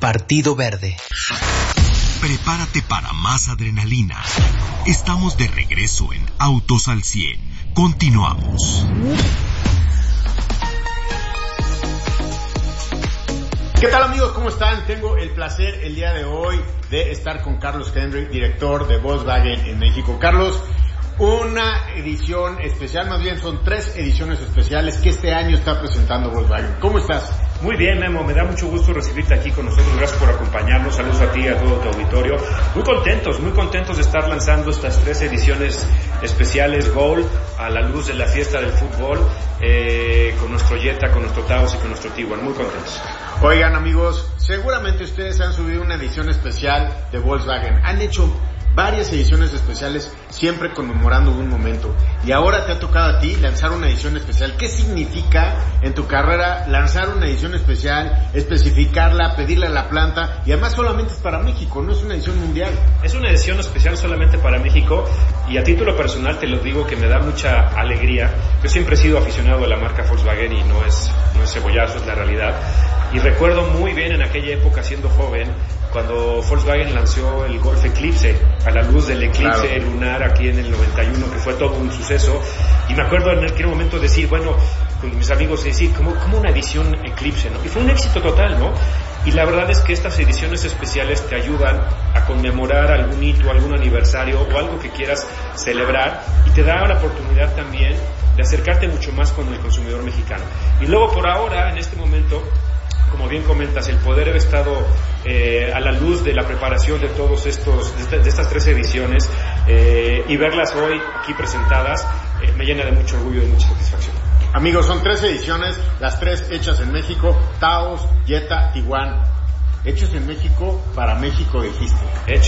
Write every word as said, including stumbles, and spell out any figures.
Partido Verde. Prepárate para más adrenalina. Estamos de regreso en Autos al cien. Continuamos. ¿Qué tal, amigos? ¿Cómo están? Tengo el placer el día de hoy de estar con Carlos Henry, director de Volkswagen en México. Carlos, una edición especial, más bien son tres ediciones especiales que este año está presentando Volkswagen. ¿Cómo estás? Muy bien, Memo, me da mucho gusto recibirte aquí con nosotros, gracias por acompañarnos, saludos a ti y a todo tu auditorio. Muy contentos, muy contentos de estar lanzando estas tres ediciones especiales Gol a la luz de la fiesta del fútbol, eh, con nuestro Jetta, con nuestro Taos y con nuestro Tiguan, muy contentos. Oigan, amigos, seguramente ustedes han subido una edición especial de Volkswagen, han hecho varias ediciones especiales, siempre conmemorando un momento. Y ahora te ha tocado a ti lanzar una edición especial. ¿Qué significa en tu carrera lanzar una edición especial, especificarla, pedirle a la planta? Y además solamente es para México, no es una edición mundial. Es una edición especial solamente para México, y a título personal te lo digo que me da mucha alegría. Yo siempre he sido aficionado a la marca Volkswagen y no es, no es cebollazo, es la realidad. Y recuerdo muy bien en aquella época, siendo joven, cuando Volkswagen lanzó el Golf Eclipse, a la luz del eclipse claro. lunar aquí en el noventa y uno, que fue todo un suceso. Y me acuerdo en aquel momento decir, bueno, con mis amigos decir, ¿cómo, cómo una edición Eclipse, ¿no? Y fue un éxito total, ¿no? Y la verdad es que estas ediciones especiales te ayudan a conmemorar algún hito, algún aniversario o algo que quieras celebrar, y te da la oportunidad también de acercarte mucho más con el consumidor mexicano. Y luego por ahora, en este momento, como bien comentas, el poder haber estado eh, a la luz de la preparación de todos estos, de, esta, de estas tres ediciones, eh, y verlas hoy aquí presentadas, eh, me llena de mucho orgullo y de mucha satisfacción. Amigos, son tres ediciones, las tres hechas en México, Taos, Jetta, Tiguan. Hechos en México, para México, dijiste. Hechos